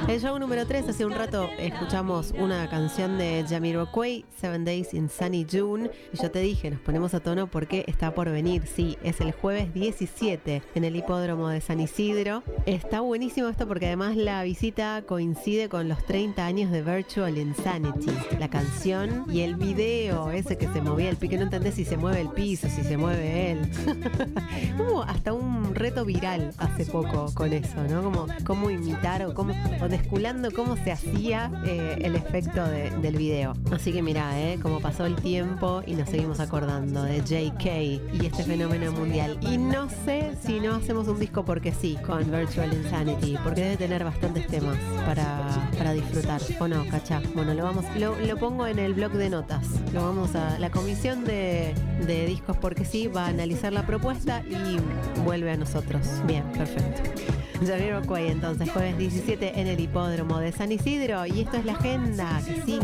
El show número 3, hace un rato escuchamos una canción de Jamiroquai, 7 Days in Sunny June, y yo te dije, nos ponemos a tono porque está por venir, sí, es el jueves 17 en el hipódromo de San Isidro. Está buenísimo esto porque además la visita coincide con los 30 años de Virtual Insanity, la canción y el video ese que se movía el pique, no entendés si se mueve el piso, si se mueve él. Hubo hasta un reto viral hace poco con eso, ¿no? Como cómo imitar o desculando cómo se hacía el efecto del video. Así que mirá, cómo pasó el tiempo y nos seguimos acordando de JK y este fenómeno mundial. Y no sé si no hacemos un disco porque sí, con Virtual Insanity, porque debe tener bastantes temas para disfrutar. ¿O no, Cacha? Bueno, lo pongo en el blog de notas. La comisión de discos porque sí va a analizar la propuesta y vuelve a nosotros. Bien, perfecto. Jamiroquai, entonces, jueves 17 en el hipódromo de San Isidro. Y esto es la agenda que sigue.